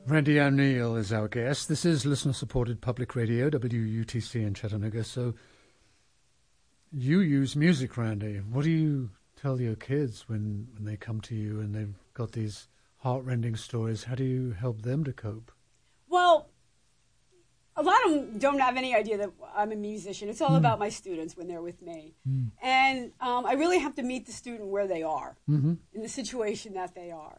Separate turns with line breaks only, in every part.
Randy O'Neill is our guest. This is listener-supported public radio, WUTC in Chattanooga. So you use music, Randy. What do you tell your kids when they come to you and they've got these heart-rending stories? How do you help them to cope?
Well, a lot of them don't have any idea that I'm a musician. It's all about my students when they're with me. And I really have to meet the student where they are, in the situation that they are.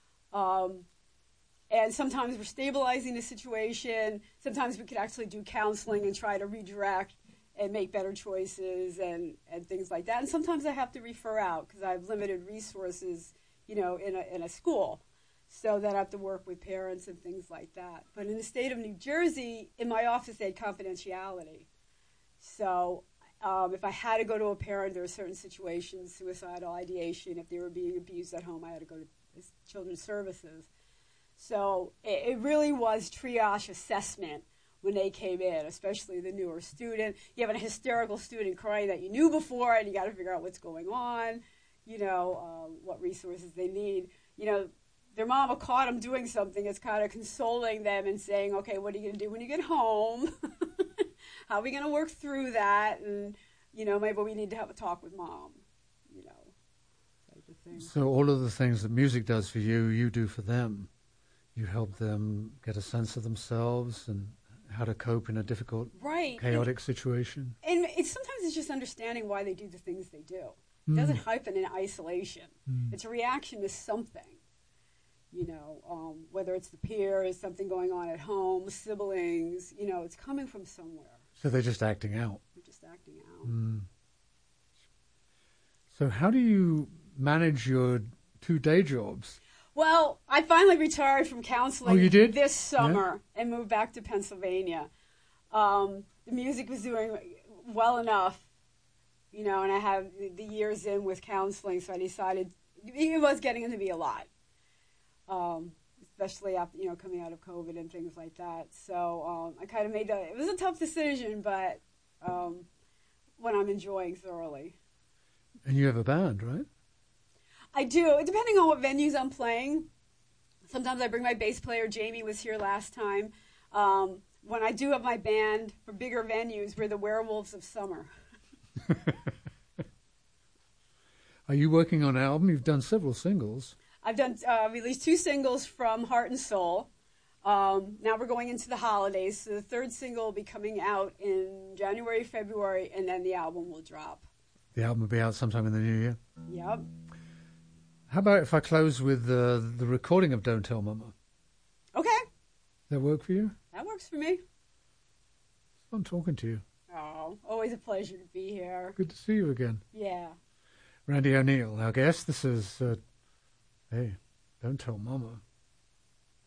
And sometimes we're stabilizing the situation. Sometimes we could actually do counseling and try to redirect and make better choices and things like that. And sometimes I have to refer out because I have limited resources, in a school. So that I have to work with parents and things like that. But in the state of New Jersey, in my office, they had confidentiality. So if I had to go to a parent, there are certain situations, suicidal ideation, if they were being abused at home, I had to go to Children's Services. So it really was triage assessment when they came in, especially the newer student. You have a hysterical student crying that you knew before, and you got to figure out what's going on, what resources they need. Their mama caught them doing something. It's kind of consoling them and saying, okay, what are you going to do when you get home? How are we going to work through that? And, maybe we need to have a talk with mom, type of thing.
So all of the things that music does for you, you do for them. You help them get a sense of themselves and how to cope in a difficult, chaotic situation.
And sometimes it's just understanding why they do the things they do. It doesn't happen in isolation. It's a reaction to something. Whether it's the peers, something going on at home, siblings, it's coming from somewhere.
So they're just acting out.
They're just acting out.
So how do you manage your 2 day jobs?
Well, I finally retired from counseling this summer and moved back to Pennsylvania. The music was doing well enough, and I have the years in with counseling, so I decided it was getting to be a lot. Especially after, coming out of COVID and things like that. So I kind of it was a tough decision, but one I'm enjoying thoroughly.
And you have a band, right?
I do, depending on what venues I'm playing. Sometimes I bring my bass player. Jamie was here last time. When I do have my band for bigger venues, we're the Werewolves of Summer.
Are you working on an album? You've done several singles.
I've done released 2 singles from Heart and Soul. Now we're going into the holidays, so the 3rd single will be coming out in January, February, and then the album will drop.
The album will be out sometime in the new year?
Yep.
How about if I close with the recording of Don't Tell Mama?
Okay.
That work for you?
That works for me.
It's fun talking to you.
Oh, always a pleasure to be here.
Good to see you again.
Yeah.
Randy O'Neill, our guest. This is... Hey, Don't Tell Mama.